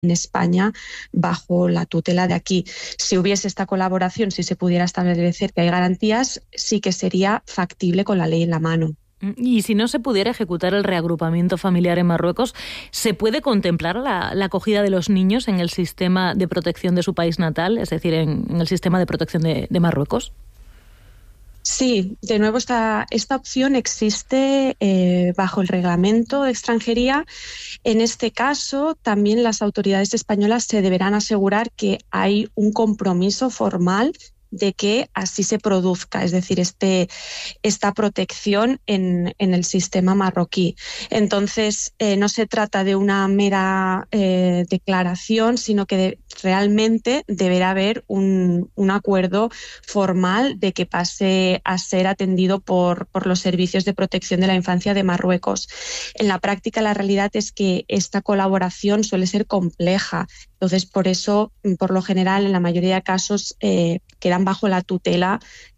en España bajo la tutela de aquí. Si hubiese esta colaboración, si se pudiera establecer que hay garantías, sí que sería factible con la ley en la mano. Y si no se pudiera ejecutar el reagrupamiento familiar en Marruecos, ¿se puede contemplar la acogida de los niños en el sistema de protección de su país natal, es decir, en el sistema de protección de Marruecos? Sí, de nuevo esta opción existe bajo el reglamento de extranjería. En este caso, también las autoridades españolas se deberán asegurar que hay un compromiso formal de que así se produzca, es decir, esta protección en el sistema marroquí. Entonces, no se trata de una mera declaración, sino que realmente deberá haber un acuerdo formal de que pase a ser atendido por los servicios de protección de la infancia de Marruecos. En la práctica, la realidad es que esta colaboración suele ser compleja. Entonces, por eso, por lo general, en la mayoría de casos, quedan bajo la tutela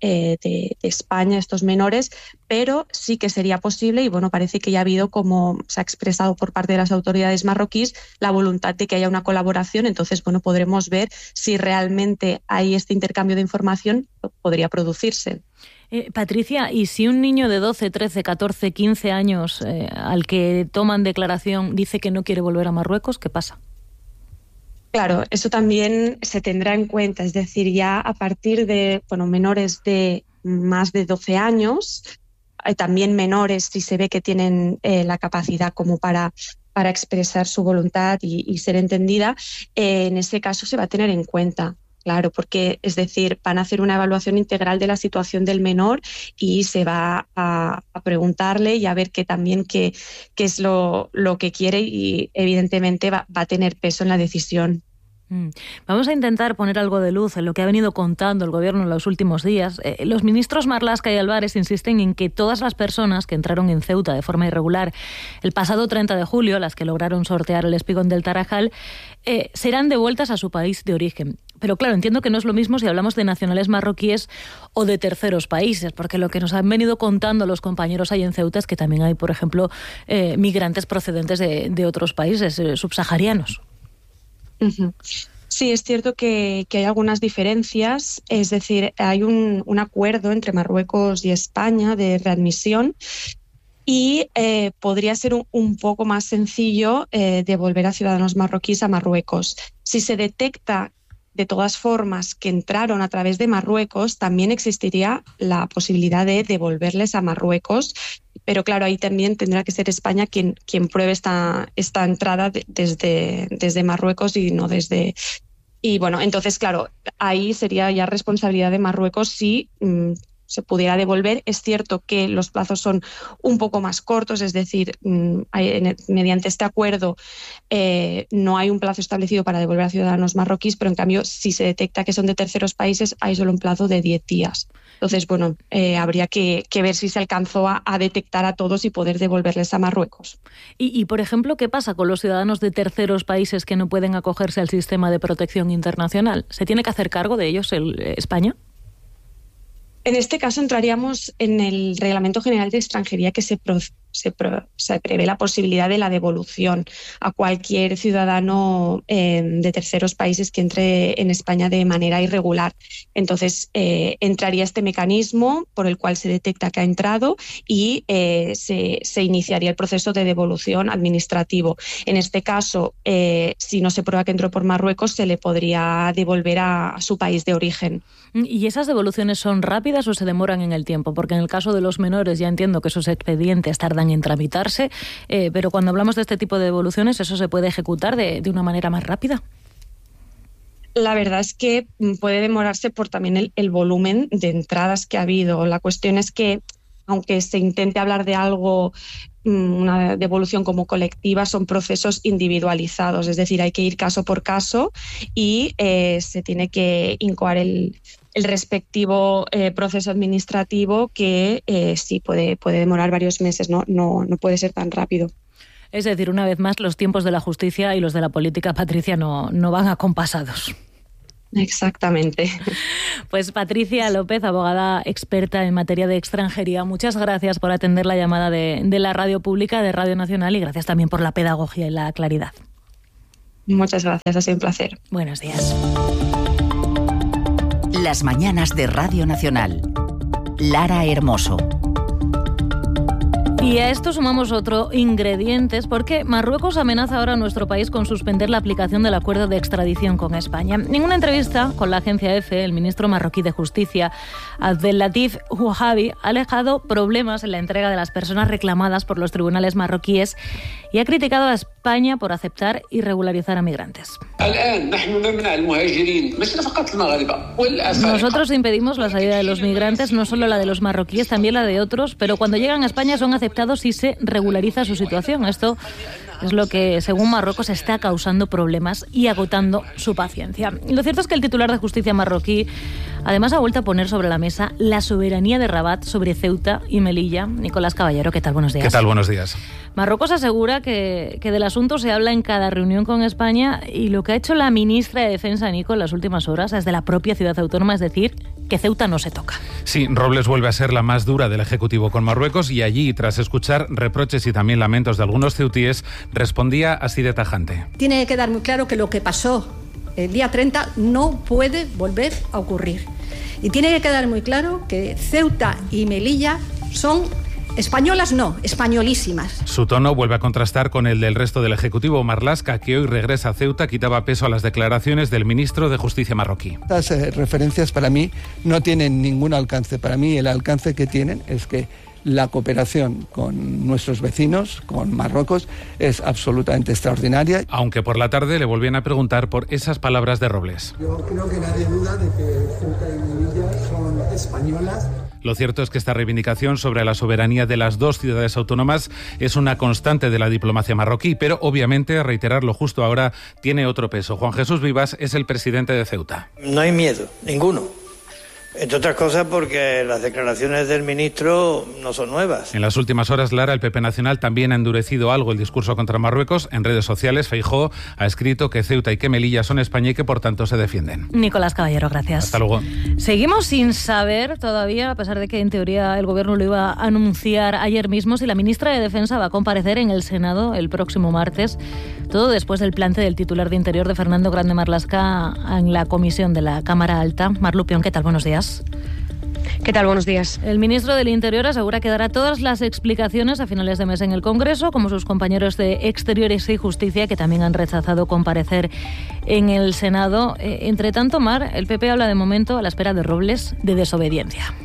de España estos menores, pero sí que sería posible y bueno, parece que ya ha habido, como se ha expresado por parte de las autoridades marroquíes, la voluntad de que haya una colaboración. Entonces, bueno, podremos ver si realmente hay este intercambio de información, podría producirse. Patricia, ¿y si un niño de 12, 13, 14, 15 años al que toman declaración dice que no quiere volver a Marruecos, qué pasa? Claro, eso también se tendrá en cuenta, es decir, ya a partir de menores de más de 12 años, también menores si se ve que tienen la capacidad como para expresar su voluntad y ser entendida, en ese caso se va a tener en cuenta. Claro, porque es decir, van a hacer una evaluación integral de la situación del menor y se va a preguntarle y a ver qué es lo que quiere y evidentemente va a tener peso en la decisión. Vamos a intentar poner algo de luz en lo que ha venido contando el Gobierno en los últimos días. Los ministros Marlaska y Álvarez insisten en que todas las personas que entraron en Ceuta de forma irregular el pasado 30 de julio, las que lograron sortear el espigón del Tarajal, serán devueltas a su país de origen. Pero claro, entiendo que no es lo mismo si hablamos de nacionales marroquíes o de terceros países, porque lo que nos han venido contando los compañeros ahí en Ceuta es que también hay, por ejemplo, migrantes procedentes de otros países subsaharianos. Uh-huh. Sí, es cierto que hay algunas diferencias, es decir, hay un acuerdo entre Marruecos y España de readmisión y podría ser un poco más sencillo devolver a ciudadanos marroquíes a Marruecos. Si se detecta de todas formas que entraron a través de Marruecos, también existiría la posibilidad de devolverles a Marruecos. Pero claro, ahí también tendrá que ser España quien pruebe esta entrada desde Marruecos y no desde... Y bueno, entonces claro, ahí sería ya responsabilidad de Marruecos si se pudiera devolver. Es cierto que los plazos son un poco más cortos, es decir, mediante este acuerdo no hay un plazo establecido para devolver a ciudadanos marroquíes, pero en cambio si se detecta que son de terceros países hay solo un plazo de 10 días. Entonces, bueno, habría que ver si se alcanzó a detectar a todos y poder devolverles a Marruecos. Y, por ejemplo, ¿qué pasa con los ciudadanos de terceros países que no pueden acogerse al sistema de protección internacional? ¿Se tiene que hacer cargo de ellos España? En este caso entraríamos en el Reglamento General de Extranjería, que se prevé la posibilidad de la devolución a cualquier ciudadano de terceros países que entre en España de manera irregular. Entonces, entraría este mecanismo por el cual se detecta que ha entrado y se iniciaría el proceso de devolución administrativo. En este caso, si no se prueba que entró por Marruecos, se le podría devolver a su país de origen. ¿Y esas devoluciones son rápidas o se demoran en el tiempo? Porque en el caso de los menores ya entiendo que esos expedientes tardan en tramitarse, pero cuando hablamos de este tipo de devoluciones, ¿eso se puede ejecutar de una manera más rápida? La verdad es que puede demorarse por también el volumen de entradas que ha habido. La cuestión es que, aunque se intente hablar de algo, una devolución como colectiva, son procesos individualizados, es decir, hay que ir caso por caso y se tiene que incoar el respectivo proceso administrativo que sí puede demorar varios meses, no puede ser tan rápido. Es decir, una vez más, los tiempos de la justicia y los de la política, Patricia, no van acompasados. Exactamente. Pues Patricia López, abogada experta en materia de extranjería, muchas gracias por atender la llamada de la radio pública, de Radio Nacional, y gracias también por la pedagogía y la claridad. Muchas gracias, ha sido un placer. Buenos días. Las mañanas de Radio Nacional. Lara Hermoso. Y a esto sumamos otro ingrediente, porque Marruecos amenaza ahora a nuestro país con suspender la aplicación del acuerdo de extradición con España. En una entrevista con la agencia EFE, el ministro marroquí de Justicia, Abdellatif Ouahabi, ha alejado problemas en la entrega de las personas reclamadas por los tribunales marroquíes y ha criticado a España por aceptar y regularizar a migrantes. Nosotros impedimos la salida de los migrantes, no solo la de los marroquíes, también la de otros, pero cuando llegan a España son aceptados y se regulariza su situación. Esto es lo que, según Marruecos, está causando problemas y agotando su paciencia. Y lo cierto es que el titular de Justicia marroquí además ha vuelto a poner sobre la mesa la soberanía de Rabat sobre Ceuta y Melilla. Nicolás Caballero, ¿qué tal? Buenos días. ¿Qué tal? Buenos días. Marruecos asegura que del asunto se habla en cada reunión con España y lo que ha hecho la ministra de Defensa, Nico, en las últimas horas desde la propia ciudad autónoma, es decir, que Ceuta no se toca. Sí, Robles vuelve a ser la más dura del Ejecutivo con Marruecos y allí, tras escuchar reproches y también lamentos de algunos ceutíes, respondía así de tajante. Tiene que quedar muy claro que lo que pasó el día 30 no puede volver a ocurrir. Y tiene que quedar muy claro que Ceuta y Melilla son españolas, no, españolísimas. Su tono vuelve a contrastar con el del resto del Ejecutivo. Marlaska, que hoy regresa a Ceuta, quitaba peso a las declaraciones del ministro de Justicia marroquí. Estas referencias para mí no tienen ningún alcance. Para mí el alcance que tienen es que la cooperación con nuestros vecinos, con Marruecos, es absolutamente extraordinaria. Aunque por la tarde le volvían a preguntar por esas palabras de Robles. Yo creo que nadie duda de que Ceuta y Melilla son españolas. Lo cierto es que esta reivindicación sobre la soberanía de las dos ciudades autónomas es una constante de la diplomacia marroquí, pero obviamente reiterarlo justo ahora tiene otro peso. Juan Jesús Vivas es el presidente de Ceuta. No hay miedo, ninguno. Entre otras cosas porque las declaraciones del ministro no son nuevas. En las últimas horas, Lara, el PP Nacional también ha endurecido algo el discurso contra Marruecos. En redes sociales, Feijóo ha escrito que Ceuta y que Melilla son España y que por tanto se defienden. Nicolás Caballero, gracias. Hasta luego. Seguimos sin saber todavía, a pesar de que en teoría el Gobierno lo iba a anunciar ayer mismo, si la ministra de Defensa va a comparecer en el Senado el próximo martes. Todo después del plante del titular de Interior de Fernando Grande Marlaska en la comisión de la Cámara Alta. Mar Lupión, ¿qué tal? Buenos días. ¿Qué tal? Buenos días. El ministro del Interior asegura que dará todas las explicaciones a finales de mes en el Congreso, como sus compañeros de Exteriores y Justicia, que también han rechazado comparecer en el Senado. Entre tanto, Mar, el PP habla de momento, a la espera de Robles, de desobediencia.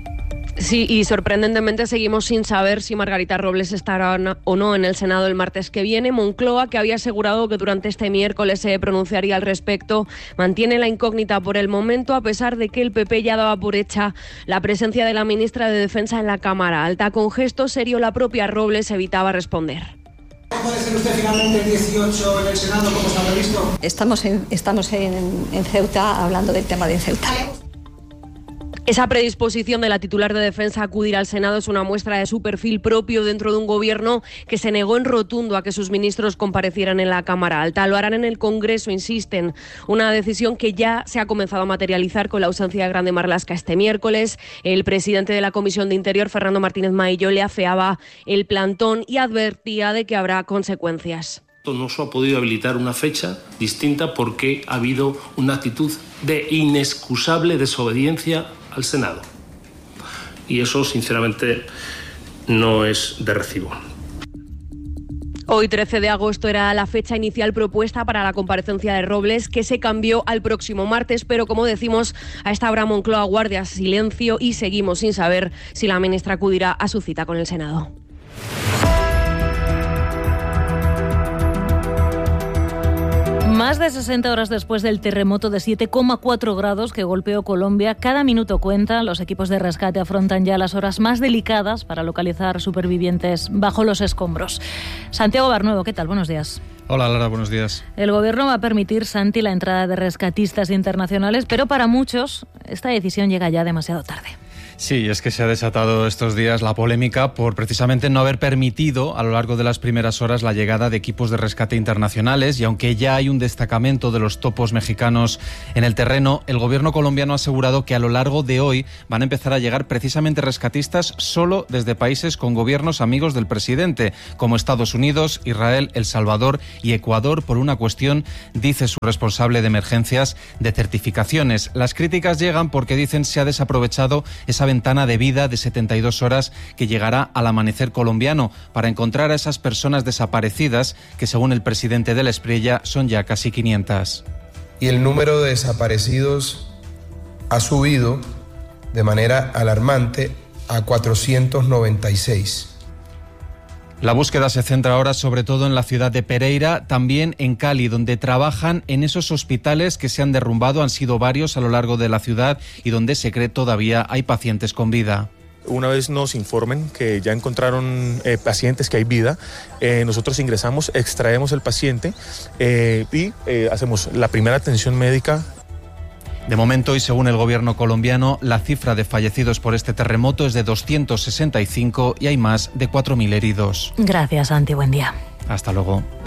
Sí, y sorprendentemente seguimos sin saber si Margarita Robles estará o no en el Senado el martes que viene. Moncloa, que había asegurado que durante este miércoles se pronunciaría al respecto, mantiene la incógnita por el momento, a pesar de que el PP ya daba por hecha la presencia de la ministra de Defensa en la Cámara Alta. Con gesto serio, la propia Robles evitaba responder. ¿Puede ser usted finalmente el 18 en el Senado, como está previsto? Estamos en Ceuta hablando del tema de Ceuta. Esa predisposición de la titular de Defensa a acudir al Senado es una muestra de su perfil propio dentro de un gobierno que se negó en rotundo a que sus ministros comparecieran en la Cámara Alta. Lo harán en el Congreso, insisten. Una decisión que ya se ha comenzado a materializar con la ausencia de Grande Marlaska este miércoles. El presidente de la Comisión de Interior, Fernando Martínez Maillo, le afeaba el plantón y advertía de que habrá consecuencias. No se ha podido habilitar una fecha distinta porque ha habido una actitud de inexcusable desobediencia al Senado. Y eso, sinceramente, no es de recibo. Hoy, 13 de agosto, era la fecha inicial propuesta para la comparecencia de Robles, que se cambió al próximo martes, pero como decimos, a esta hora Moncloa guardia silencio y seguimos sin saber si la ministra acudirá a su cita con el Senado. Más de 60 horas después del terremoto de 7,4 grados que golpeó Colombia, cada minuto cuenta. Los equipos de rescate afrontan ya las horas más delicadas para localizar supervivientes bajo los escombros. Santiago Barnuevo, ¿qué tal? Buenos días. Hola Lara, buenos días. El Gobierno va a permitir, Santi, la entrada de rescatistas internacionales, pero para muchos esta decisión llega ya demasiado tarde. Sí, es que se ha desatado estos días la polémica por precisamente no haber permitido a lo largo de las primeras horas la llegada de equipos de rescate internacionales, y aunque ya hay un destacamento de los topos mexicanos en el terreno, el gobierno colombiano ha asegurado que a lo largo de hoy van a empezar a llegar precisamente rescatistas solo desde países con gobiernos amigos del presidente, como Estados Unidos, Israel, El Salvador y Ecuador, por una cuestión, dice su responsable de emergencias, de certificaciones. Las críticas llegan porque dicen se ha desaprovechado esa ventana de vida de 72 horas que llegará al amanecer colombiano para encontrar a esas personas desaparecidas que, según el presidente de la Espriella, son ya casi 500. Y el número de desaparecidos ha subido de manera alarmante a 496. La búsqueda se centra ahora sobre todo en la ciudad de Pereira, también en Cali, donde trabajan en esos hospitales que se han derrumbado, han sido varios a lo largo de la ciudad, y donde se cree todavía hay pacientes con vida. Una vez nos informen que ya encontraron pacientes, que hay vida, nosotros ingresamos, extraemos el paciente y hacemos la primera atención médica. De momento, y según el gobierno colombiano, la cifra de fallecidos por este terremoto es de 265 y hay más de 4.000 heridos. Gracias, Santi. Buen día. Hasta luego.